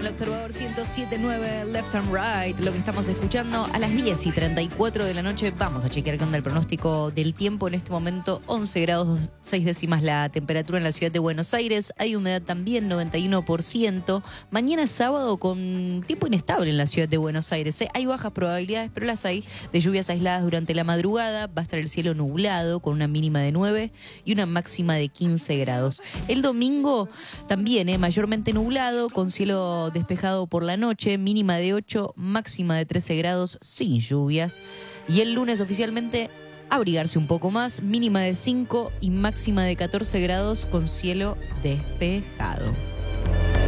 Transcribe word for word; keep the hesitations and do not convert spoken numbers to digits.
Observador ciento siete punto nueve Left and Right, lo que estamos escuchando a las diez y treinta y cuatro de la noche. Vamos a chequear con el pronóstico del tiempo. En este momento once grados seis décimas la temperatura en la ciudad de Buenos Aires. Hay humedad también, noventa y uno por ciento. Mañana es sábado con tiempo inestable en la ciudad de Buenos Aires. ¿eh? Hay bajas probabilidades, pero las hay, de lluvias aisladas durante la madrugada. Va a estar el cielo nublado con una mínima de nueve y una máxima de quince grados. El domingo también, ¿eh? mayormente nublado, con cielo despejado por la noche, mínima de ocho, máxima de trece grados, sin lluvias. Y el lunes oficialmente abrigarse un poco más, mínima de cinco y máxima de catorce grados con cielo despejado.